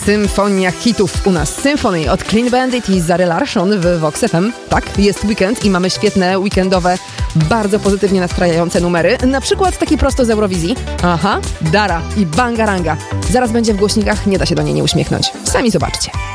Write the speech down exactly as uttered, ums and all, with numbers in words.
Symfonia hitów u nas. Symphony od Clean Bandit i Zary Larsson w Vox F M. Tak, jest weekend i mamy świetne, weekendowe, bardzo pozytywnie nastrajające numery. Na przykład taki prosto z Eurowizji. Aha, Dara i Bangaranga. Zaraz będzie w głośnikach, nie da się do niej nie uśmiechnąć. Sami zobaczcie.